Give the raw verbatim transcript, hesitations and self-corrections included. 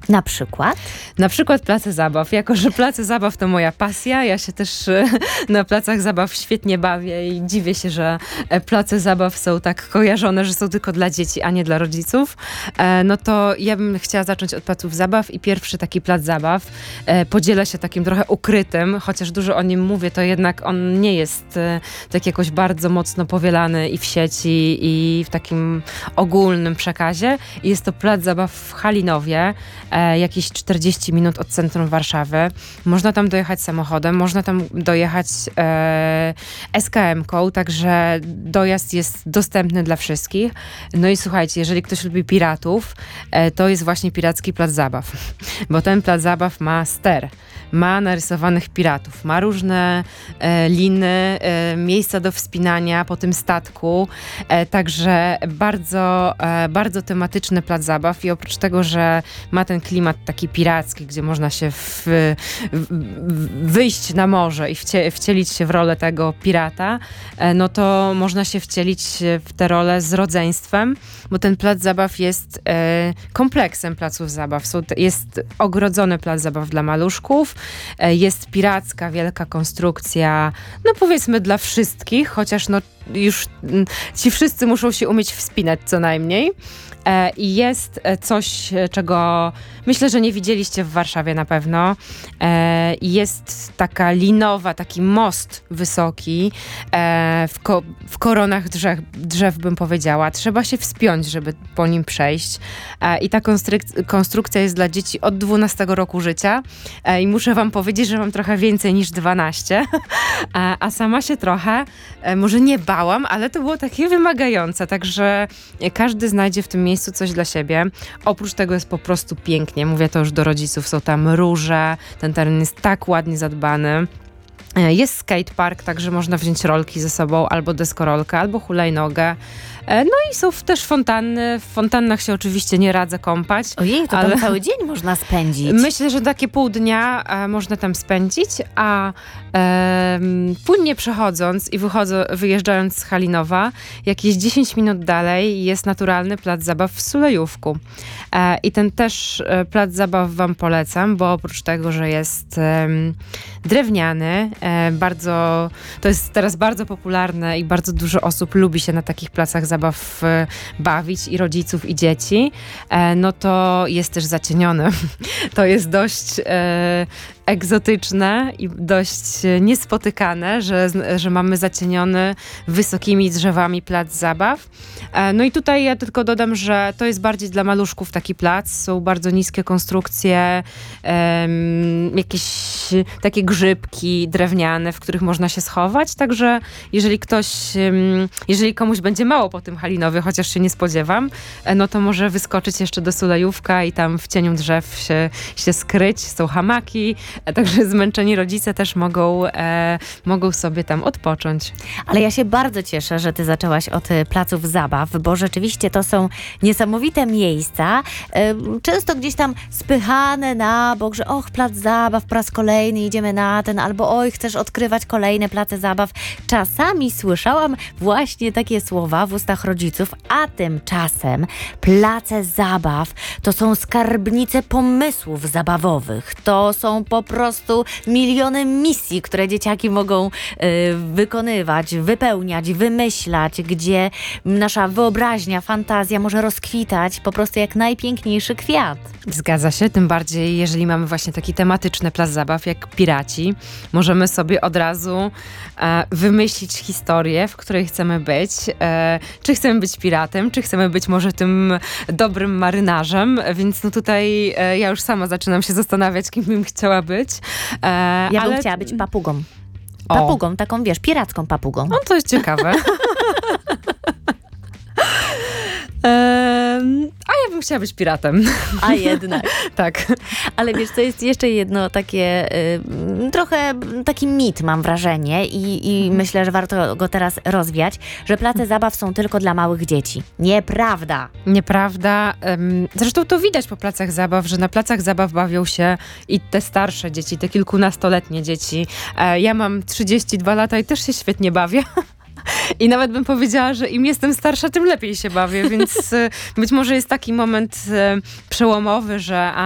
Na przykład? Na przykład place zabaw. Jako że place zabaw to moja pasja, ja się też e, na placach zabaw świetnie bawię i dziwię się, że e, place zabaw są tak kojarzone, że są tylko dla dzieci, a nie dla rodziców. E, no to ja bym chciała zacząć od placów zabaw i pierwszy taki plac zabaw e, podzielę się takim trochę ukrytym, chociaż dużo o nim mówię, to jednak on nie jest e, tak jakoś bardzo mocno powielany i w sieci, i w takim ogólnym przekazie. I jest to plac zabaw w Halinowie, e, jakieś czterdzieści minut od centrum Warszawy. Można tam dojechać samochodem, można tam dojechać e, es ka emką, także dojazd jest dostępny dla wszystkich. No i słuchajcie, jeżeli ktoś lubi piratów, e, to jest właśnie piracki plac zabaw, bo ten plac zabaw ma ster, ma narysowanych piratów, ma różne e, liny, e, miejsca do wspinania po tym statku, e, także bardzo, e, bardzo tematyczny plac zabaw i oprócz tego, że ma ten klimat taki piracki, gdzie można się w, w, wyjść na morze i wcie, wcielić się w rolę tego pirata, e, no to można się wcielić w tę rolę z rodzeństwem, bo ten plac zabaw jest e, kompleksem placów zabaw. Są, jest ogrodzony plac zabaw dla maluszków, e, jest piracka wielka konstrukcja, no powiedzmy dla wszystkich, chociaż no już m, ci wszyscy muszą się umieć wspinać co najmniej. E, I jest coś, czego myślę, że nie widzieliście w Warszawie na pewno. E, jest taka linowa, taki most wysoki e, w, ko- w koronach drzew, drzew, bym powiedziała. Trzeba się wspiąć, żeby po nim przejść. E, I ta konstryk- konstrukcja jest dla dzieci od dwunastego roku życia. E, I muszę wam powiedzieć, że mam trochę więcej niż dwanaście. a, a sama się trochę, e, może nie bałam, ale to było takie wymagające. Także każdy znajdzie w tym miejscu coś dla siebie. Oprócz tego jest po prostu pięknie. Mówię to już do rodziców. Są tam róże. Ten teren jest tak ładnie zadbany. Jest skatepark, także można wziąć rolki ze sobą, albo deskorolkę, albo hulajnogę. No i są też fontanny. W fontannach się oczywiście nie radzę kąpać. Ojej, to ale tam cały dzień można spędzić. Myślę, że takie pół dnia e, można tam spędzić, a e, płynnie przechodząc i wychodzą, wyjeżdżając z Halinowa, jakieś dziesięć minut dalej jest naturalny plac zabaw w Sulejówku. E, I ten też e, plac zabaw wam polecam, bo oprócz tego, że jest e, drewniany, e, bardzo, to jest teraz bardzo popularne i bardzo dużo osób lubi się na takich placach zabaw e, bawić, i rodziców, i dzieci, e, no to jest też zacieniony. To jest dość e, egzotyczne i dość niespotykane, że, że mamy zacieniony wysokimi drzewami plac zabaw. E, no i tutaj ja tylko dodam, że to jest bardziej dla maluszków taki plac. Są bardzo niskie konstrukcje, e, jakieś takie grzybki drewniane, w których można się schować. Także jeżeli ktoś, e, jeżeli komuś będzie mało po tym Halinowie, chociaż się nie spodziewam, e, no to może wyskoczyć jeszcze do Sulejówka i tam w cieniu drzew się, się skryć. Są hamaki, e, także zmęczeni rodzice też mogą, e, mogą sobie tam odpocząć. Ale ja się bardzo cieszę, że ty zaczęłaś od e, placów zabaw, bo rzeczywiście to są niesamowite miejsca, e, często gdzieś tam spychane na bok, że och, plac zabaw po raz kolejny idziemy na ten, albo oj, chcesz odkrywać kolejne place zabaw. Czasami słyszałam właśnie takie słowa w ustach rodziców, a tymczasem place zabaw to są skarbnice pomysłów zabawowych. To są po prostu miliony misji, które dzieciaki mogą y, wykonywać, wypełniać, wymyślać, gdzie nasza wyobraźnia, fantazja może rozkwitać po prostu jak najpiękniejszy kwiat. Zgadza się, tym bardziej jeżeli mamy właśnie taki tematyczny plac zabaw jak piraci. Możemy sobie od razu e, wymyślić historię, w której chcemy być. E, czy chcemy być piratem, czy chcemy być może tym dobrym marynarzem, więc no tutaj e, ja już sama zaczynam się zastanawiać, kim bym chciała być. E, Ja ale... bym chciała być papugą. O. Papugą, taką wiesz, piracką papugą. No to jest ciekawe. Ehm, a ja bym chciała być piratem. A jednak. Tak. Ale wiesz, to jest jeszcze jedno takie, y, trochę taki mit, mam wrażenie, i, i myślę, że warto go teraz rozwiać, że place zabaw są tylko dla małych dzieci. Nieprawda. Nieprawda. Ym, Zresztą to widać po placach zabaw, że na placach zabaw bawią się i te starsze dzieci, te kilkunastoletnie dzieci. E, ja mam trzydzieści dwa lata i też się świetnie bawię. I nawet bym powiedziała, że im jestem starsza, tym lepiej się bawię, więc być może jest taki moment przełomowy, że